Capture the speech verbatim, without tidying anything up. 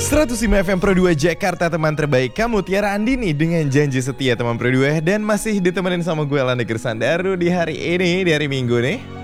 seratus lima F M Pro dua Jakarta, teman terbaik kamu Tiara Andini dengan janji setia teman Pro dua. Dan masih ditemenin sama gue Landa Gersandaru di hari ini, di hari Minggu nih.